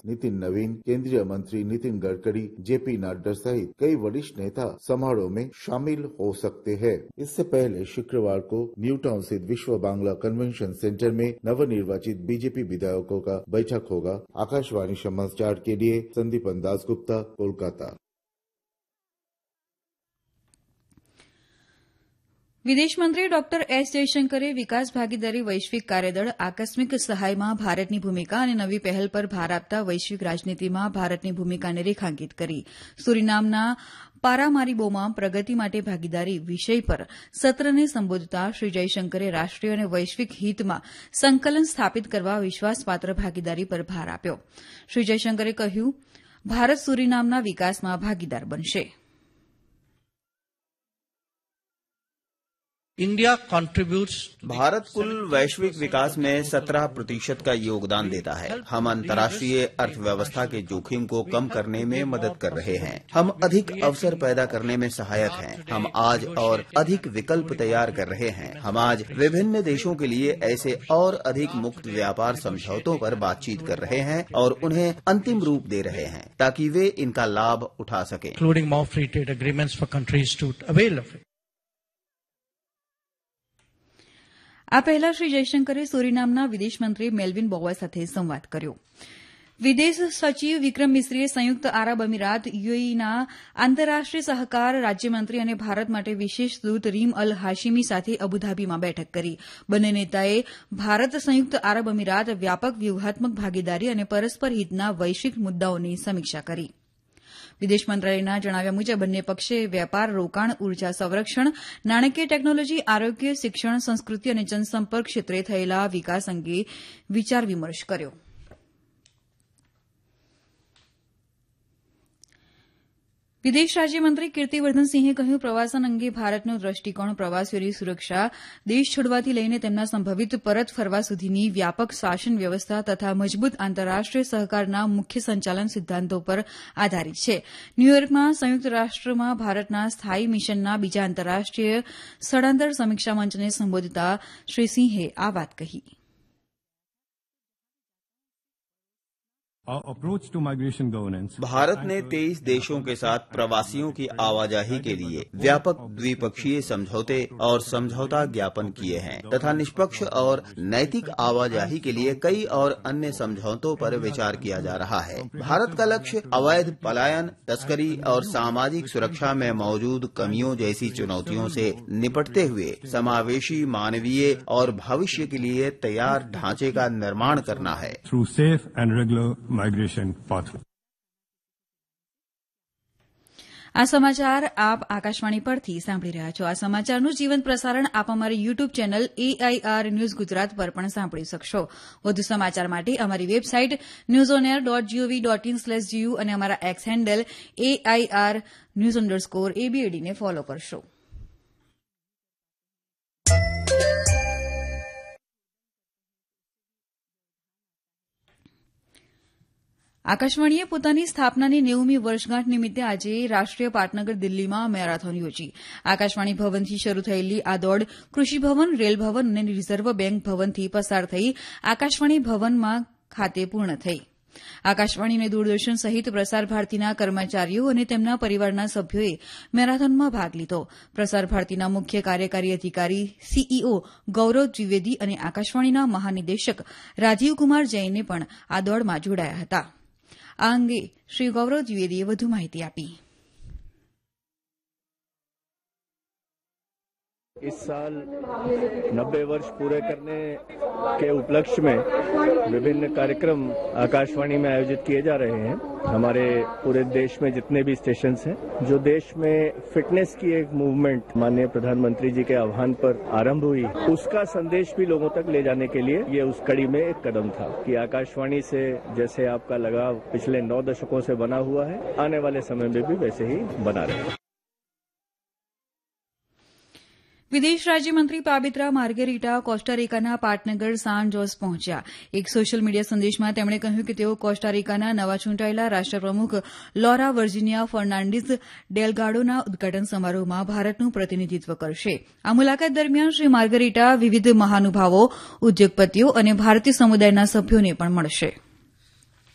नितिन नवीन, केंद्रीय मंत्री नितिन गडकरी, जेपी नड्डा सहित कई वरिष्ठ नेता समारोह में शामिल हो सकते हैं। इससे पहले शुक्रवार को न्यू टाउन स्थित विश्व बांग्ला कन्वेंशन सेंटर में नवनिर्वाचित बीजेपी विधायकों का बैठक होगा। आकाशवाणी समाचार के लिए संदीपन दासगुप्ता, कोलकाता। વિદેશમંત્રી ડોક્ટર એસ જયશંકરે વિકાસ ભાગીદારી વૈશ્વિક કાર્યદળ આકસ્મિક સહાયમાં ભારતની ભૂમિકા અને નવી પહેલ પર ભાર આપતા વૈશ્વિક રાજનીતિમાં ભારતની ભૂમિકાને રેખાંકિત કરી. સુરીનામના પારામારીબોમાં પ્રગતિ માટે ભાગીદારી વિષય પર સત્રને સંબોધતા શ્રી જયશંકરે રાષ્ટ્રીય અને વૈશ્વિક હિતમાં સંકલન સ્થાપિત કરવા વિશ્વાસપાત્ર ભાગીદારી પર ભાર આપ્યો. શ્રી જયશંકરે કહ્યું, ભારત સુરીનામના વિકાસમાં ભાગીદાર બનશે. इंडिया कंट्रीब्यूट्स भारत कुल वैश्विक विकास में 17% का योगदान देता है। हम अंतर्राष्ट्रीय अर्थव्यवस्था के जोखिम को कम करने में मदद कर रहे हैं। हम अधिक अवसर पैदा करने में सहायक हैं। हम आज और अधिक विकल्प तैयार कर रहे हैं। हम आज विभिन्न देशों के लिए ऐसे और अधिक मुक्त व्यापार समझौतों पर बातचीत कर रहे हैं और उन्हें अंतिम रूप दे रहे हैं ताकि वे इनका लाभ उठा सकें, including more free trade agreements for countries to avail of it. આ પહેલા શ્રી જયશંકરે સુરીનામના વિદેશમંત્રી મેલ્વિન બોવા સાથે સંવાદ કર્યો. વિદેશ સચિવ વિક્રમ મિસ્રીએ સંયુક્ત આરબ અમીરાત યુએઈના આંતરરાષ્ટ્રીય સહકાર રાજ્યમંત્રી અને ભારત માટે વિશેષ દૂત રીમ અલ હાશીમી સાથે અબુધાબીમાં બેઠક કરી. બંને નેતાએ ભારત સંયુક્ત આરબ અમીરાત વ્યાપક વ્યૂહાત્મક ભાગીદારી અને પરસ્પર હિતના વૈશ્વિક મુદ્દાઓની સમીક્ષા કરી. વિદેશ મંત્રાલયના જણાવ્યા મુજબ બંને પક્ષે વેપાર, રોકાણ, ઉર્જા સંરક્ષણ, નાણાકીય ટેકનોલોજી, આરોગ્ય, શિક્ષણ, સંસ્કૃતિ અને જનસંપર્ક ક્ષેત્રે થયેલા વિકાસ અંગે વિચાર વિમર્શ કર્યો. વિદેશ રાજ્યમંત્રી કીર્તિવર્ધનસિંહે કહ્યું, પ્રવાસન અંગે ભારતનો દ્રષ્ટિકોણ પ્રવાસીઓની સુરક્ષા, દેશ છોડવાથી લઈને તેમના સંભવિત પરત ફરવા સુધીની વ્યાપક શાસન વ્યવસ્થા તથા મજબૂત આંતરરાષ્ટ્રીય સહકારના મુખ્ય સંચાલન સિદ્ધાંતો પર આધારિત છે. ન્યૂયોર્કમાં સંયુક્ત રાષ્ટ્રમાં ભારતના સ્થાયી મિશનના બીજા આંતરરાષ્ટ્રીય સ્થળાંતર સમીક્ષા મંચને સંબોધતા શ્રી સિંહે આ વાત કહી. भारत ने 23 देशों के साथ प्रवासियों की आवाजाही के लिए व्यापक द्विपक्षीय समझौते और समझौता ज्ञापन किए हैं तथा निष्पक्ष और नैतिक आवाजाही के लिए कई और अन्य समझौतों पर विचार किया जा रहा है. भारत का लक्ष्य अवैध पलायन, तस्करी और सामाजिक सुरक्षा में मौजूद कमियों जैसी चुनौतियों से निपटते हुए समावेशी, मानवीय और भविष्य के लिए तैयार ढांचे का निर्माण करना है. Through safe and regular migration pathway. આ સમાચાર આપ આકાશવાણી પરથી સાંભળી રહ્યા છો. આ સમાચારનું જીવંત પ્રસારણ આપ અમારી YouTube channel AIR news Gujarat પર પણ સાંભળી શકશો. વધુ સમાચાર માટે અમારી વેબસાઇટ newsonair.gov.in/gu અને અમારા એક્સ હેન્ડલ AIR_news_ABAD ને ફોલો કરશો. આકાશવાણીએ પોતાની સ્થાપનાની 90મી વર્ષગાંઠ નિમિત્તે આજે રાષ્ટ્રીય પાટનગર દિલ્હીમાં મેરાથોન યોજી. આકાશવાણી ભવનથી શરૂ થયેલી આ દોડ કૃષિ ભવન, રેલ ભવન અને રિઝર્વ બેંક ભવનથી પસાર થઈ આકાશવાણી ભવનમાં ખાતે પૂર્ણ થઈ. આકાશવાણી અને દૂરદર્શન સહિત પ્રસાર ભારતીના કર્મચારીઓ અને તેમના પરિવારના સભ્યોએ મેરાથોનમાં ભાગ લીધો. પ્રસાર ભારતીના મુખ્ય કાર્યકારી અધિકારી CEO ગૌરવ દ્વિવેદી અને આકાશવાણીના મહાનિદેશક રાજીવકુમાર જૈને પણ આ દોડમાં જોડાયા હતા. આ અંગે શ્રી ગૌરવ દ્વિવેદીએ વધુ માહિતી આપી. इस साल 90 वर्ष पूरे करने के उपलक्ष्य में विभिन्न कार्यक्रम आकाशवाणी में आयोजित किए जा रहे हैं. हमारे पूरे देश में जितने भी स्टेशंस हैं, जो देश में फिटनेस की एक मूवमेंट माननीय प्रधानमंत्री जी के आह्वान पर आरंभ हुई, उसका संदेश भी लोगों तक ले जाने के लिए ये उस कड़ी में एक कदम था कि आकाशवाणी से जैसे आपका लगाव पिछले 9 दशकों से बना हुआ है, आने वाले समय में भी वैसे ही बना रहे. વિદેશ રાજ્યમંત્રી પાબિત્રા માર્ગેરીટા કોસ્ટારિકાના પાટનગર સાન જોસ પહોંચ્યા. એક સોશિયલ મીડિયા સંદેશમાં તેમણે કહ્યું કે તેઓ કોસ્ટારિકાના નવા ચૂંટાયેલા રાષ્ટ્રપ્રમુખ લોરા વર્જિનિયા ફર્નાન્ડીઝ ડેલગાડોના ઉદઘાટન સમારોહમાં ભારતનું પ્રતિનિધિત્વ કરશે. આ મુલાકાત દરમિયાન શ્રી માર્ગેરીટા વિવિધ મહાનુભાવો, ઉદ્યોગપતિઓ અને ભારતીય સમુદાયના સભ્યોને પણ મળશે.